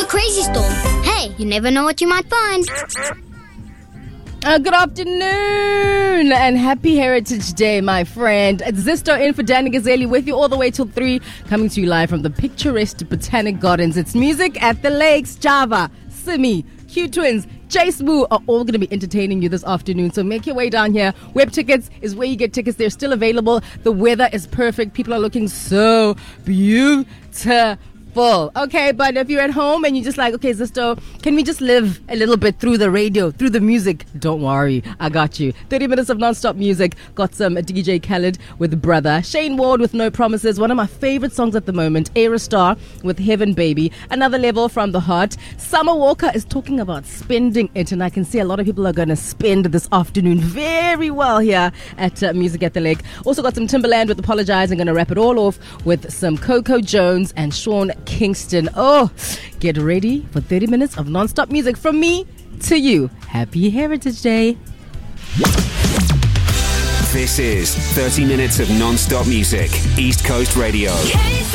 Crazy Store. Hey, you never know what you might find. Good afternoon and happy Heritage Day, my friend. It's Zisto in for Danny Gazeli with you all the way till 3, coming to you live from the picturesque Botanic Gardens. It's Music at the Lakes. Java, Simi, Q Twins, Jace Moo are all going to be entertaining you this afternoon. So make your way down here. Web Tickets is where you get tickets. They're still available. The weather is perfect. People are looking so beautiful. Okay, but if you're at home and you're just like, okay, Zisto, can we just live a little bit through the radio, through the music? Don't worry, I got you. 30 minutes of non-stop music. Got some DJ Khaled with Brother. Shane Ward with No Promises. One of my favorite songs at the moment. Aerostar with Heaven Baby. Another Level from The Heart. Summer Walker is talking about spending it, and I can see a lot of people are going to spend this afternoon very well here at Music at the Lake. Also got some Timberland with Apologize. I'm going to wrap it all off with some Coco Jones and Sean Kingston. Oh, get ready for 30 minutes of non-stop music from me to you. Happy Heritage Day. This is 30 minutes of non-stop music. East Coast Radio.